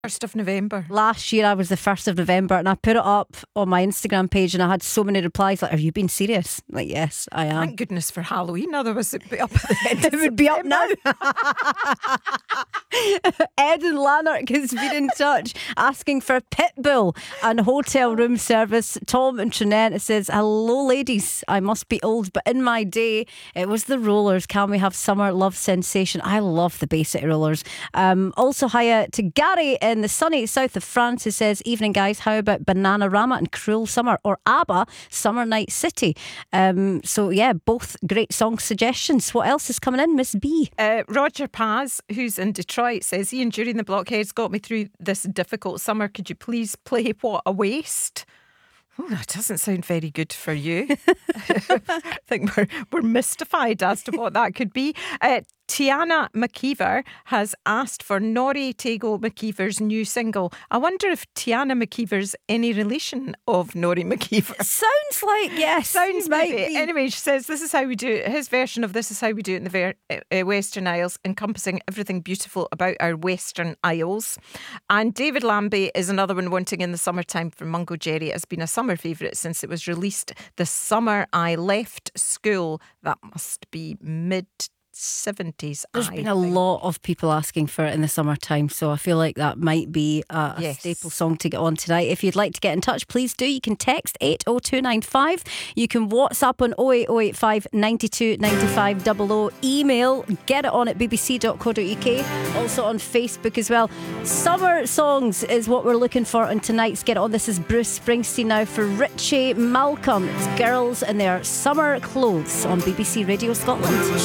1st of November. Last year I was the 1st of November, and I put it up on my Instagram page, and I had so many replies like, "Are you being serious?" I'm like, yes, I am. Thank goodness for Halloween, otherwise it'd be up at the end. It would be up now. Ed and Lanark has been in touch asking for Pitbull and hotel room service. Tom and Trinette says, "Hello ladies, I must be old, but in my day it was the Rollers. Can we have Summer Love Sensation?" I love the Basic Rollers. Also hiya to Gary in the sunny south of France, who says, "Evening guys, how about Bananarama and Cruel Summer, or ABBA Summer Night City?" So yeah, both great song suggestions. What else is coming in, Miss B? Roger Paz, who's in Detroit, says, "Ian, during the blockheads got me through this difficult summer. Could you please play What a Waste?" Oh, that doesn't sound very good for you. I think we're mystified as to what that could be. Tiana McKeever has asked for Nori Tego McKeever's new single. I wonder if Tiana McKeever's any relation of Nori McKeever. Sounds like, yes. Sounds might maybe. be. Anyway, she says, "This is how we do it." His version of "This is how we do it" in the Western Isles, encompassing everything beautiful about our Western Isles. And David Lambie is another one wanting "In the Summertime" from Mungo Jerry. It has been a summer favourite since it was released the summer I left school. That must be mid-70s. There's been a lot of people asking for it in the summertime, so I feel like that might be a Yes. staple song to get on tonight. If you'd like to get in touch, please do. You can text 80295. You can WhatsApp on 08085 92 95 00. Email get it on at bbc.co.uk. Also on Facebook as well. Summer songs is what we're looking for on tonight's Get It On. This is Bruce Springsteen now for Richie Malcolm. It's Girls in Their Summer Clothes on BBC Radio Scotland.